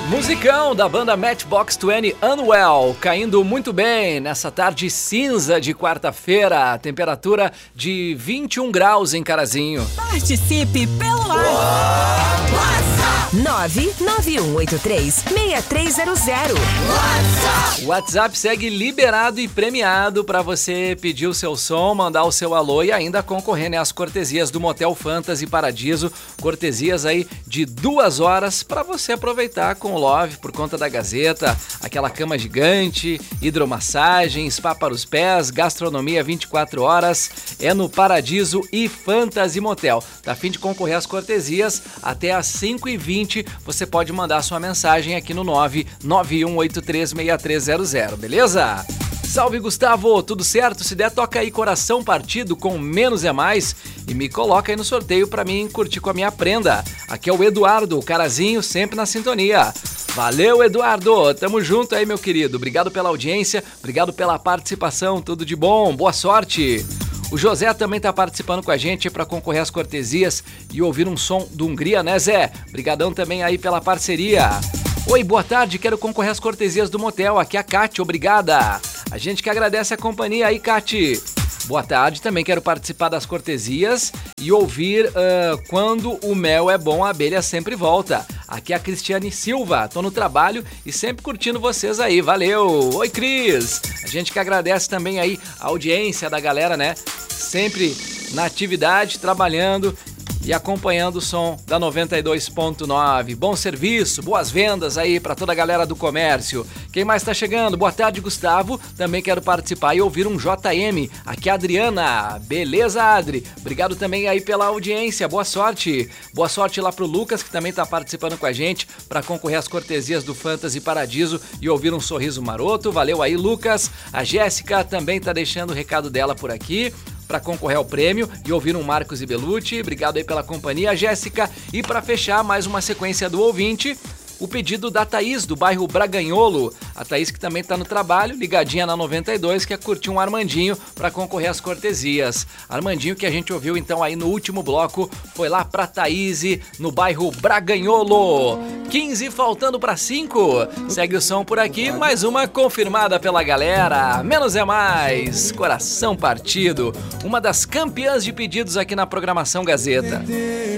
Musicão da banda Matchbox 20, Unwell, caindo muito bem nessa tarde cinza de quarta-feira, temperatura de 21 graus em Carazinho. Participe pelo WhatsApp 99183-6300. O WhatsApp segue liberado e premiado para você pedir o seu som, mandar o seu alô e ainda concorrer, né, às cortesias do Motel Fantasy Paradiso, cortesias aí de 2 horas para você aproveitar com o Love por conta da Gazeta, aquela cama gigante, hidromassagem, spa para os pés, gastronomia 24 horas, é no Paradiso e Fantasy Motel. Tá a fim de concorrer às cortesias? Até às 5h20 você pode mandar sua mensagem aqui no 991836300, beleza? Salve, Gustavo, tudo certo? Se der, toca aí Coração Partido com Menos é Mais e me coloca aí no sorteio pra mim curtir com a minha prenda. Aqui é o Eduardo, o Carazinho, sempre na sintonia. Valeu, Eduardo, tamo junto aí, meu querido. Obrigado pela audiência, obrigado pela participação, tudo de bom, boa sorte. O José também tá participando com a gente para concorrer às cortesias e ouvir um som do Hungria, né, Zé? Brigadão também aí pela parceria. Oi, boa tarde, quero concorrer às cortesias do motel, aqui é a Cate, obrigada. A gente que agradece a companhia aí, Cate. Boa tarde, também quero participar das cortesias e ouvir Quando o Mel é Bom, a Abelha Sempre Volta. Aqui é a Cristiane Silva, tô no trabalho e sempre curtindo vocês aí, valeu! Oi, Cris! A gente que agradece também aí a audiência da galera, né? Sempre na atividade, trabalhando e acompanhando o som da 92.9. Bom serviço, boas vendas aí para toda a galera do comércio. Quem mais tá chegando? Boa tarde, Gustavo. Também quero participar e ouvir um JM. Aqui é a Adriana. Beleza, Adri? Obrigado também aí pela audiência. Boa sorte. Boa sorte lá pro Lucas, que também tá participando com a gente para concorrer às cortesias do Fantasy Paradiso e ouvir um sorriso maroto. Valeu aí, Lucas. A Jéssica também tá deixando o recado dela por aqui para concorrer ao prêmio e ouvir um Marcos e Belucci. Obrigado aí pela companhia, Jéssica. E para fechar mais uma sequência do ouvinte, o pedido da Thaís, do bairro Braganholo. A Thaís que também tá no trabalho, ligadinha na 92, quer curtir um Armandinho para concorrer às cortesias. Armandinho que a gente ouviu então aí no último bloco, foi lá pra Thaís, no bairro Braganholo. 15 faltando para 5. Segue o som por aqui, mais uma confirmada pela galera. Menos é Mais, Coração Partido. Uma das campeãs de pedidos aqui na programação Gazeta.